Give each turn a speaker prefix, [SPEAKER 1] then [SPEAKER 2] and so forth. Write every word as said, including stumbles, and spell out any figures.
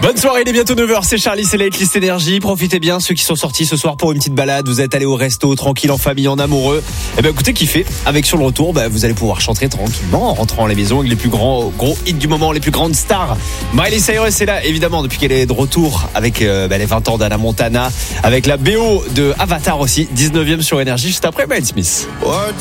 [SPEAKER 1] Bonne soirée, il est bientôt neuf heures, c'est Charlie, c'est la Hitlist Énergie. Profitez bien, ceux qui sont sortis ce soir pour une petite balade, vous êtes allés au resto, tranquille, en famille, en amoureux. Eh ben écoutez, kiffez. Avec sur le retour, bah, vous allez pouvoir chanter tranquillement en rentrant à la maison avec les plus grands gros hits du moment, les plus grandes stars. Miley Cyrus est là, évidemment, depuis qu'elle est de retour avec euh, bah, les vingt ans d'Anna Montana, avec la B O de Avatar aussi, dix-neuvième sur Énergie, juste après Miles Smith.
[SPEAKER 2] What